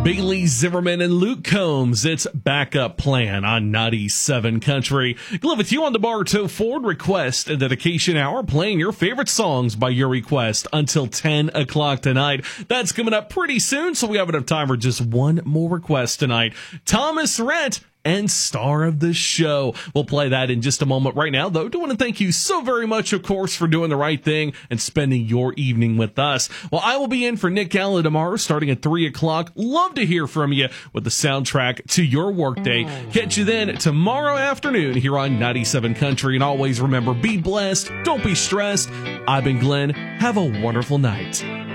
Bailey Zimmerman and Luke Combs. It's Backup Plan on 97 Country. Glad with you on the Bartow Ford Request and Dedication Hour, playing your favorite songs by your request until 10 o'clock tonight. That's coming up pretty soon, so we have enough time for just one more request tonight. Thomas Rhett and star of the show. We'll play that in just a moment. Right now, though, do want to thank you so very much, of course, for doing the right thing and spending your evening with us. Well, I will be in for Nick Gallo tomorrow starting at 3 o'clock. Love to hear from you with the soundtrack to your workday. Catch you then tomorrow afternoon here on 97 Country. And always remember, be blessed. Don't be stressed. I've been Glenn. Have a wonderful night.